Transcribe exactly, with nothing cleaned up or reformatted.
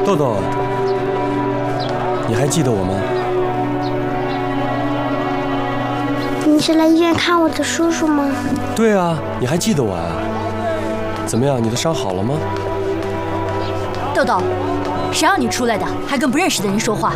豆豆，你还记得我吗？ 你是来医院看我的叔叔吗？ 对啊，你还记得我啊？怎么样，你的伤好了吗？ 豆豆，谁让你出来的，还跟不认识的人说话？